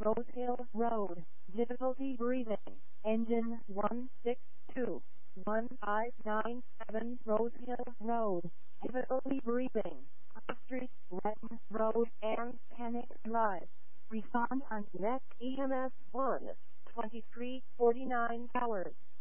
Rose Hill Road, difficulty breathing, engine 1621597 Rose Hill Road, difficulty breathing, High Street, Retton Road, and Panic Drive. Respond on next EMS 1, 2349 hours.